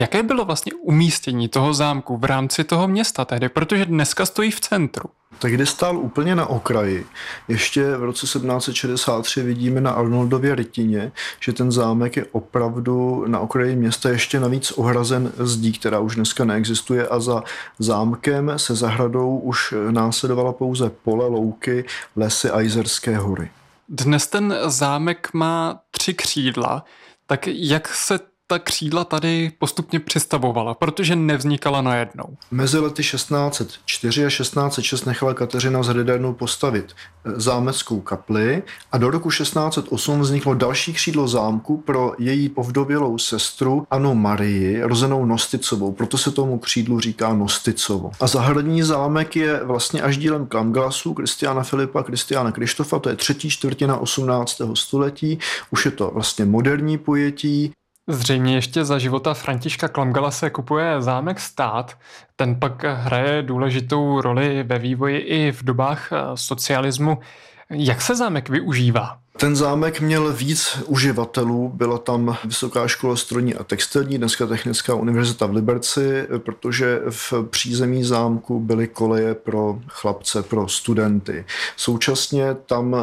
Jaké bylo vlastně umístění toho zámku v rámci toho města tehdy, protože dneska stojí v centru? Tehdy stál úplně na okraji. Ještě v roce 1763 vidíme na Arnoldově rytině, že ten zámek je opravdu na okraji města, ještě navíc ohrazen zdí, která už dneska neexistuje, a za zámkem se zahradou už následovala pouze pole, louky, lesy a Jizerské hory. Dnes ten zámek má 3 křídla, tak jak se ta křídla tady postupně přistavovala, protože nevznikala najednou? Mezi lety 1604 a 1606 nechala Kateřina z Hrydernu postavit zámeckou kapli a do roku 1608 vzniklo další křídlo zámku pro její povdovělou sestru Annu Marii, rozenou Nosticovou, proto se tomu křídlu říká Nosticovo. A zahradní zámek je vlastně až dílem Klamglasů, Kristiána Filipa, Kristiána Krištofa, to je 3/4 18. století, už je to vlastně moderní pojetí. Zřejmě ještě za života Františka Klamgala se kupuje zámek stát. Ten pak hraje důležitou roli ve vývoji i v dobách socialismu. Jak se zámek využívá? Ten zámek měl víc uživatelů, byla tam Vysoká škola strojní a textilní, dneska Technická univerzita v Liberci, protože v přízemí zámku byly koleje pro chlapce, pro studenty. Současně tam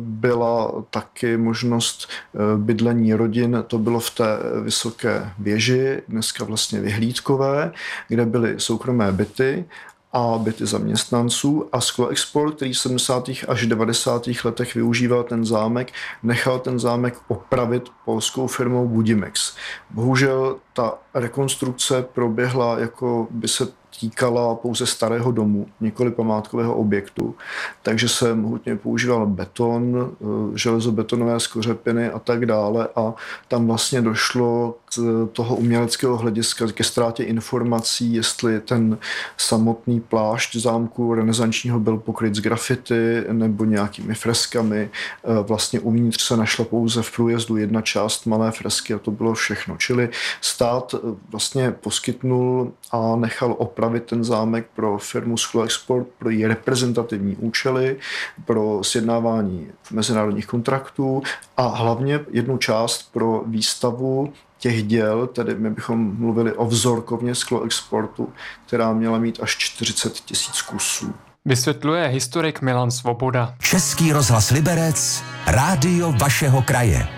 byla taky možnost bydlení rodin, to bylo v té vysoké věži, dneska vlastně vyhlídkové, kde byly soukromé byty a byty zaměstnanců, a Skloexport, který v 70. až 90. letech využíval ten zámek, nechal ten zámek opravit polskou firmou Budimex. Bohužel ta rekonstrukce proběhla, jako by se týkala pouze starého domu, nikoli památkového objektu, takže se mohutně používal beton, železobetonové skořepiny a tak dále, a tam vlastně došlo z toho uměleckého hlediska ke ztrátě informací, jestli ten samotný plášť zámku renesančního byl pokryt z grafity nebo nějakými freskami. Vlastně uvnitř se našla pouze v průjezdu jedna část malé fresky a to bylo všechno. Čili stát vlastně poskytnul a nechal opravit ten zámek pro firmu Skloexport pro její reprezentativní účely, pro sjednávání mezinárodních kontraktů a hlavně jednu část pro výstavu těch děl, tedy my bychom mluvili o vzorkovně Skloexportu, která měla mít až 40 000 kusů. Vysvětluje historik Milan Svoboda. Český rozhlas Liberec, rádio vašeho kraje.